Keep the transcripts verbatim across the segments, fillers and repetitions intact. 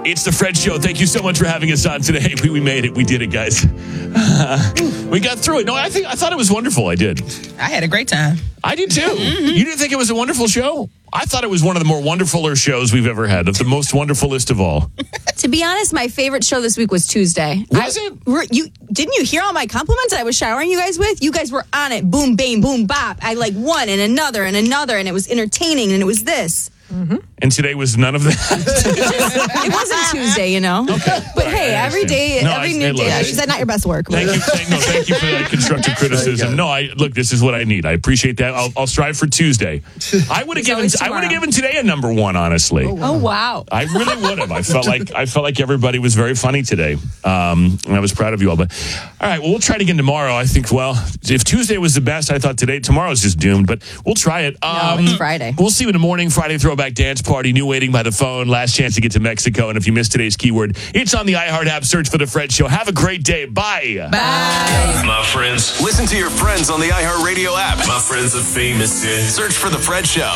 It's the Fred Show. Thank you so much for having us on today. We, we made it. We did it, guys. Uh, we got through it. No, I think I thought it was wonderful. I did. I had a great time. I did too. Mm-hmm. You didn't think it was a wonderful show? I thought it was one of the more wonderfuler shows we've ever had. Of the most wonderfulest of all. To be honest, my favorite show this week was Tuesday. Was I, it? Were, you didn't you hear all my compliments I was showering you guys with? You guys were on it. Boom, bang, boom, bop. I like one and another and another, and it was entertaining, and it was this. Mm-hmm. And today was none of that. It wasn't Tuesday, you know. Okay. But hey, every day, no, every I, new I day. it. She said, "Not your best work." Thank you, thank, no, thank you for that constructive criticism. No, I look. This is what I need. I appreciate that. I'll, I'll strive for Tuesday. I would have given. I would have given today a number one. Honestly. Oh wow. Oh, wow. I really would have. I felt like I felt like everybody was very funny today, um, and I was proud of you all. But all right, well, we'll try it again tomorrow. I think. Well, if Tuesday was the best, I thought today. Tomorrow's just doomed. But we'll try it. Um, no, it's Friday. We'll see you in the morning. Friday throwback dance party. New waiting by the phone. Last chance to get to Mexico. And if you missed today's keyword, it's on the iHeart app. Search for the Fred Show. Have a great day. Bye. Bye. My friends. Listen to your friends on the iHeart Radio app. My friends are famous. Yeah. Search for the Fred Show.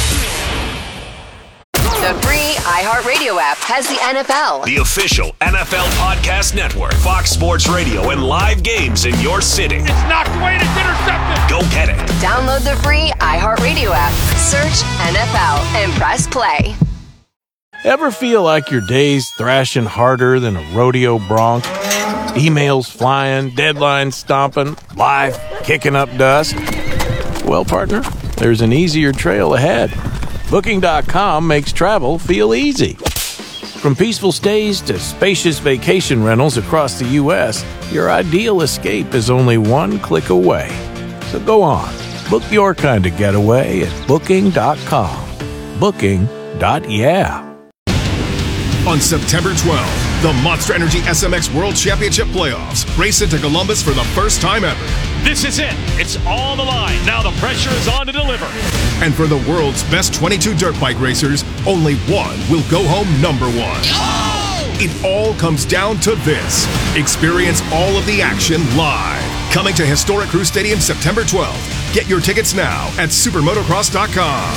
The free iHeart Radio app has the N F L, the official N F L podcast network, Fox Sports Radio, and live games in your city. It's knocked away and it's intercepted. Go get it. Download the free iHeart Radio app, search N F L, and press play. Ever feel like your day's thrashing harder than a rodeo bronc? Emails flying, deadlines stomping, life kicking up dust? Well, partner, there's an easier trail ahead. Booking dot com makes travel feel easy. From peaceful stays to spacious vacation rentals across the U S, your ideal escape is only one click away. So go on, book your kind of getaway at Booking dot com. Booking. Yeah. On September twelfth, the Monster Energy S M X World Championship Playoffs race into Columbus for the first time ever. This is it. It's all the line. Now the pressure is on to deliver. And for the world's best twenty-two dirt bike racers, only one will go home number one. Oh! It all comes down to this. Experience all of the action live. Coming to Historic Crew Stadium September twelfth. Get your tickets now at supermotocross dot com.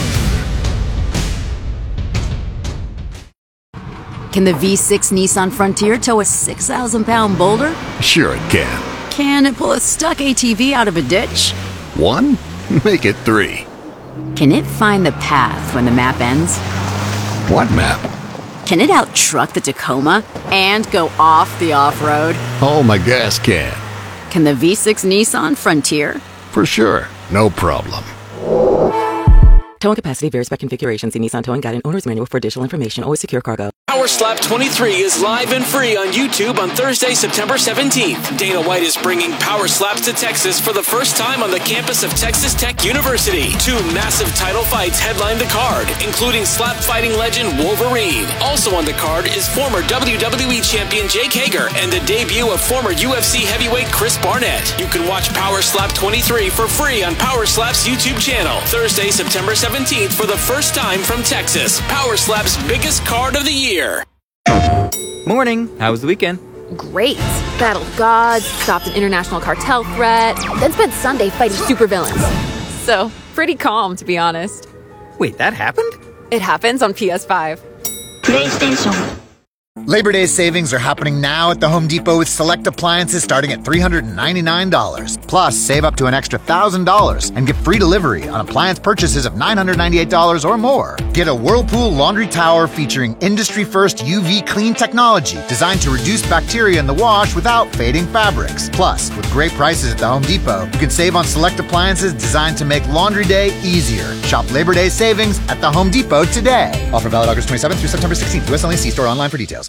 Can the V six Nissan Frontier tow a six thousand pound boulder? Sure it can. Can it pull a stuck A T V out of a ditch? One? Make it three. Can it find the path when the map ends? What map? Can it out-truck the Tacoma and go off the off-road? Oh, my gas can. Can the V six Nissan Frontier? For sure. No problem. Towing capacity varies by configuration. See Nissan Towing Guide and Owner's Manual for additional information. Always secure cargo. Power Slap twenty-three is live and free on YouTube on Thursday, September seventeenth. Dana White is bringing Power Slaps to Texas for the first time on the campus of Texas Tech University. Two massive title fights headline the card, including slap fighting legend Wolverine. Also on the card is former W W E champion Jake Hager and the debut of former U F C heavyweight Chris Barnett. You can watch Power Slap twenty-three for free on Power Slap's YouTube channel. Thursday, September seventeenth for the first time from Texas. Power Slap's biggest card of the year. Morning. How was the weekend? Great. Battled gods, stopped an international cartel threat, then spent Sunday fighting supervillains. So, pretty calm, to be honest. Wait, that happened? It happens on P S five. PlayStation. Labor Day savings are happening now at the Home Depot with select appliances starting at three hundred ninety-nine dollars. Plus, save up to an extra one thousand dollars and get free delivery on appliance purchases of nine hundred ninety-eight dollars or more. Get a Whirlpool laundry tower featuring industry-first U V clean technology designed to reduce bacteria in the wash without fading fabrics. Plus, with great prices at the Home Depot, you can save on select appliances designed to make laundry day easier. Shop Labor Day savings at the Home Depot today. Offer valid August twenty-seventh through September sixteenth. U S only. See store online for details.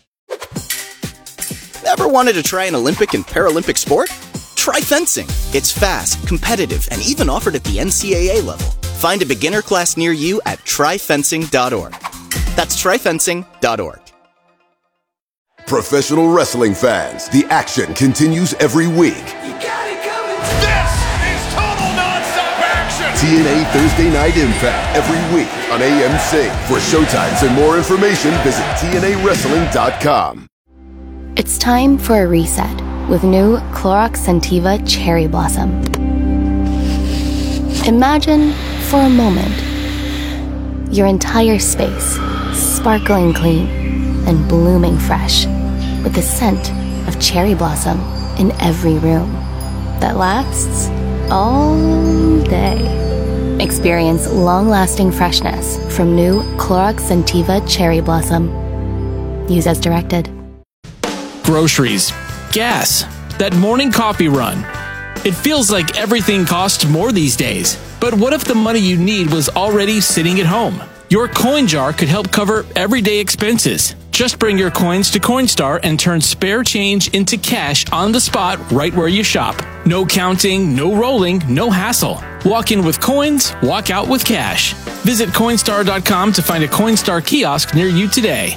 Ever wanted to try an Olympic and Paralympic sport? Try fencing. It's fast, competitive, and even offered at the N C A A level. Find a beginner class near you at try fencing dot org. That's try fencing dot org. Professional wrestling fans, the action continues every week. You got it coming. This is total nonstop action. T N A Thursday Night Impact every week on A M C. For showtimes and more information, visit T N A wrestling dot com. It's time for a reset with new Clorox Scentiva Cherry Blossom. Imagine, for a moment, your entire space sparkling clean. and blooming fresh, with the scent of cherry blossom in every room that lasts all day. Experience long-lasting freshness from new Clorox Scentiva Cherry Blossom. Use as directed. Groceries, gas, that morning coffee run. It feels like everything costs more these days. But what if the money you need was already sitting at home? Your coin jar could help cover everyday expenses. Just bring your coins to Coinstar and turn spare change into cash on the spot right where you shop. No counting, no rolling, no hassle. Walk in with coins, walk out with cash. Visit Coinstar dot com to find a Coinstar kiosk near you today.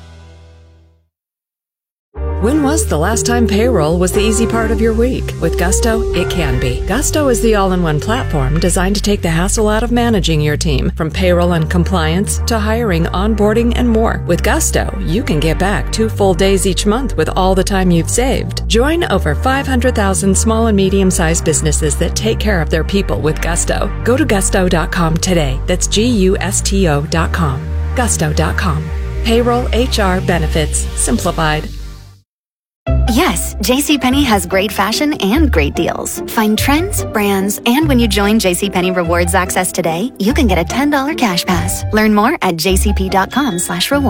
When was the last time payroll was the easy part of your week? With Gusto, it can be. Gusto is the all-in-one platform designed to take the hassle out of managing your team, from payroll and compliance to hiring, onboarding, and more. With Gusto, you can get back two full days each month with all the time you've saved. Join over five hundred thousand small and medium-sized businesses that take care of their people with Gusto. Go to gusto dot com today. That's G U S T O dot com. gusto dot com. Payroll, H R, benefits, simplified. Yes, JCPenney has great fashion and great deals. Find trends, brands, and when you join JCPenney Rewards Access today, you can get a ten dollars cash pass. Learn more at jcp dot com slash rewards.